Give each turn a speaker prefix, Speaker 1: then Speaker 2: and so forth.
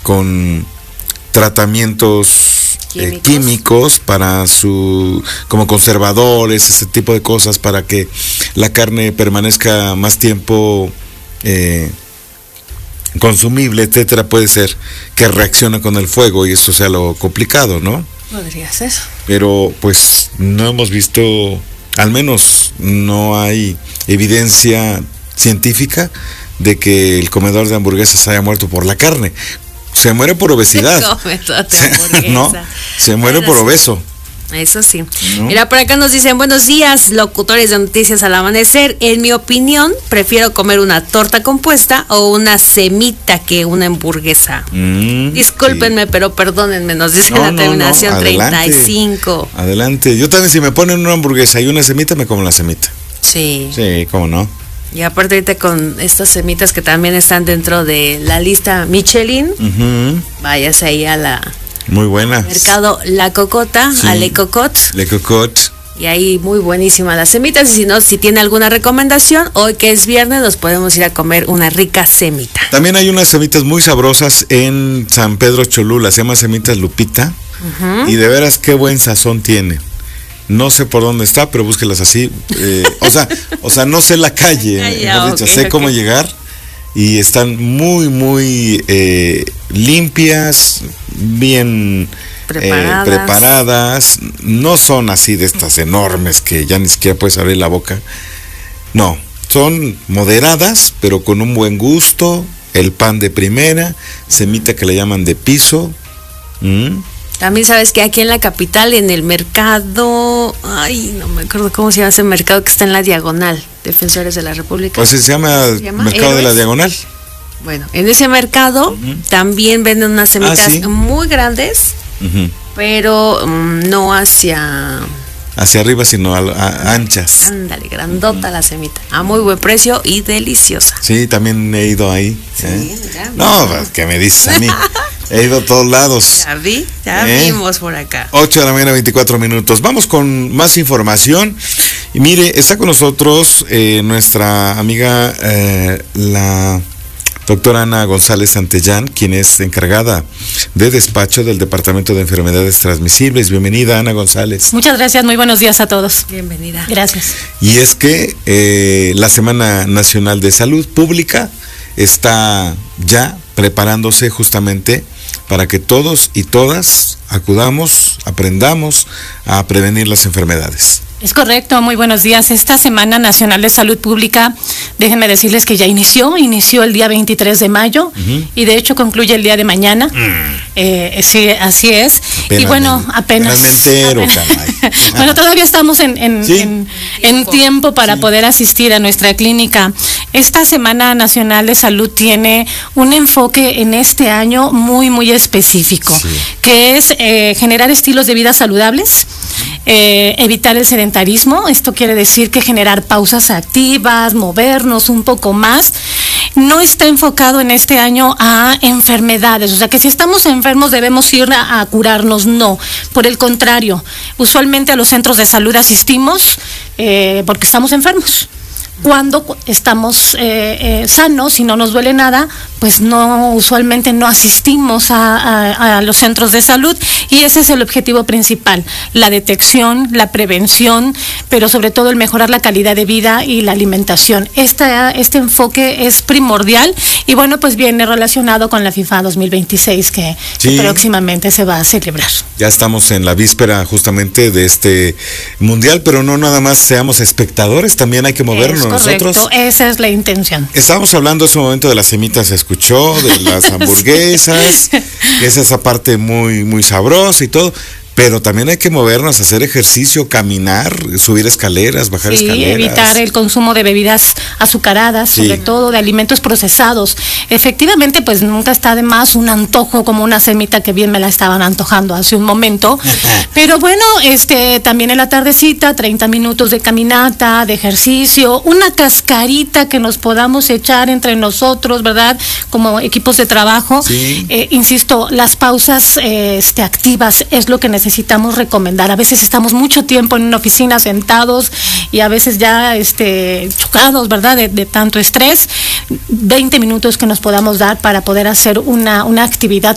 Speaker 1: con tratamientos químicos para como conservadores, ese tipo de cosas, para que la carne permanezca más tiempo consumible, etcétera. Puede ser que reaccione con el fuego y eso sea lo complicado, ¿no?
Speaker 2: Podría ser.
Speaker 1: Pero pues no hemos visto, al menos no hay evidencia científica de que el comedor de hamburguesas haya muerto por la carne. Se muere por obesidad. ¿No? Se muere por obeso.
Speaker 2: Eso sí. ¿No? Mira, por acá nos dicen, buenos días, locutores de Noticias al Amanecer. En mi opinión, prefiero comer una torta compuesta o una semita que una hamburguesa. Discúlpenme, sí, pero perdónenme, nos dice la terminación
Speaker 1: adelante,
Speaker 2: 35.
Speaker 1: Adelante. Yo también, si me ponen una hamburguesa y una semita, me como la semita.
Speaker 2: Sí.
Speaker 1: Sí, ¿cómo no?
Speaker 2: Y aparte ahorita con estas semitas que también están dentro de la lista Michelin, váyase ahí a la...
Speaker 1: Muy buena.
Speaker 2: Mercado La Cocota, sí, a Le Cocotte.
Speaker 1: Le Cocotte.
Speaker 2: Y ahí muy buenísimas las semitas. Y si no, si tiene alguna recomendación, hoy que es viernes, nos podemos ir a comer una rica semita.
Speaker 1: También hay unas semitas muy sabrosas en San Pedro Cholula, se llama Semitas Lupita. Y de veras qué buen sazón tiene. No sé por dónde está, pero búsquelas así. O sea, no sé la calle. Sé cómo llegar. Y están muy, muy limpias, bien preparadas. No son así de estas enormes que ya ni siquiera puedes abrir la boca. No, son moderadas, pero con un buen gusto. El pan de primera, semita que le llaman de piso.
Speaker 2: También sabes que aquí en la capital, en el mercado, no me acuerdo cómo se llama ese mercado que está en la Diagonal, Defensores de la República.
Speaker 1: Pues se llama Mercado de la Diagonal.
Speaker 2: Bueno, en ese mercado también venden unas semitas muy grandes, pero no hacia
Speaker 1: arriba, sino anchas.
Speaker 2: Ándale, grandota la semita, a muy buen precio y deliciosa.
Speaker 1: Sí, también he ido ahí.
Speaker 2: Sí,
Speaker 1: no, ¿qué me dices a mí? He ido a todos lados.
Speaker 2: Ya vimos por acá.
Speaker 1: 8 de la mañana, 24 minutos. Vamos con más información. Y mire, está con nosotros nuestra amiga, la doctora Ana González Santellán, quien es encargada de despacho del Departamento de Enfermedades Transmisibles. Bienvenida, Ana González.
Speaker 3: Muchas gracias, muy buenos días a todos.
Speaker 2: Bienvenida.
Speaker 3: Gracias.
Speaker 1: Y es que la Semana Nacional de Salud Pública está ya preparándose justamente para que todos y todas acudamos, aprendamos a prevenir las enfermedades.
Speaker 3: Es correcto, muy buenos días. Esta Semana Nacional de Salud Pública, déjenme decirles que ya inició el día 23 de mayo y de hecho concluye el día de mañana. Sí, así es. Y bueno, apenas
Speaker 1: me entero,
Speaker 3: bueno, todavía estamos en tiempo para poder asistir a nuestra clínica. Esta Semana Nacional de Salud tiene un enfoque en este año muy, muy específico, que es generar estilos de vida saludables, evitar el sedentarismo. Esto quiere decir que generar pausas activas, movernos un poco más. No está enfocado en este año a enfermedades, o sea que si estamos enfermos debemos ir a curarnos, no, por el contrario, usualmente a los centros de salud asistimos porque estamos enfermos. Cuando estamos sanos y no nos duele nada, pues usualmente no asistimos a los centros de salud, y ese es el objetivo principal, la detección, la prevención, pero sobre todo el mejorar la calidad de vida y la alimentación. Este enfoque es primordial y bueno, pues viene relacionado con la FIFA 2026 que próximamente se va a celebrar.
Speaker 1: Ya estamos en la víspera justamente de este mundial, pero no nada más seamos espectadores, también hay que movernos.
Speaker 3: Correcto,
Speaker 1: nosotros.
Speaker 3: Esa es la intención.
Speaker 1: Estábamos hablando en ese momento de las semitas, se escuchó, de las hamburguesas, que es esa parte muy, muy sabrosa y todo. Pero también hay que movernos, hacer ejercicio, caminar, subir escaleras, bajar escaleras.
Speaker 3: Evitar el consumo de bebidas azucaradas, sobre todo de alimentos procesados. Efectivamente, pues nunca está de más un antojo como una semita que bien me la estaban antojando hace un momento. Pero bueno, también en la tardecita, 30 minutos de caminata, de ejercicio, una cascarita que nos podamos echar entre nosotros, ¿verdad? Como equipos de trabajo. Insisto, las pausas activas es lo que necesitamos recomendar. A veces estamos mucho tiempo en una oficina sentados y a veces ya chocados, ¿verdad? De tanto estrés. 20 minutos que nos podamos dar para poder hacer una actividad